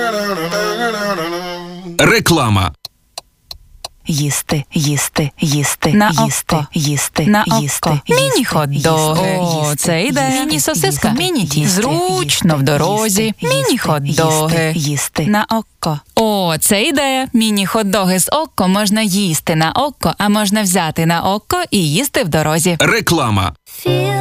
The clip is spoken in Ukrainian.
Реклама. Їсти, їсти, їсти, На їсти, око. їсти, На їсти, око. їсти, Міні-хот-доги. їсти, О, це ідея. їсти, Міні-сосиска. їсти, Міні-тісто. їсти, Зручно в дорозі. їсти, Міні-хот-доги. їсти, їсти. На око. О, це ідея. Міні-хот-доги з око можна їсти на око, а можна взяти на око і їсти в дорозі. Реклама. Feel